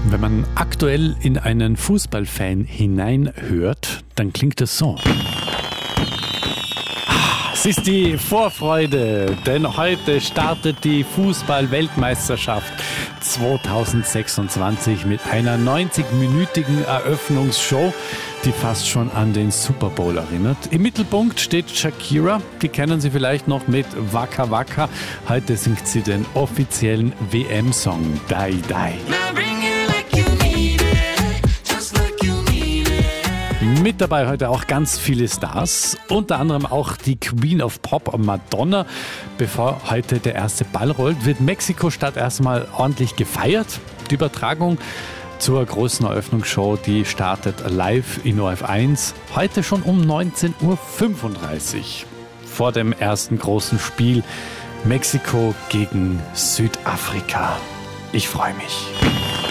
Wenn man aktuell in einen Fußballfan hineinhört, dann klingt es so. Es ist die Vorfreude, denn heute startet die Fußball-Weltmeisterschaft 2026 mit einer 90-minütigen Eröffnungsshow, die fast schon an den Super Bowl erinnert. Im Mittelpunkt steht Shakira, die kennen Sie vielleicht noch mit Waka Waka. Heute singt sie den offiziellen WM-Song Die Die. Mit dabei heute auch ganz viele Stars, unter anderem auch die Queen of Pop, Madonna. Bevor heute der erste Ball rollt, wird Mexiko-Stadt erstmal ordentlich gefeiert. Die Übertragung zur großen Eröffnungsshow, die startet live in ORF1, heute schon um 19:35 Uhr. Vor dem ersten großen Spiel Mexiko gegen Südafrika. Ich freue mich.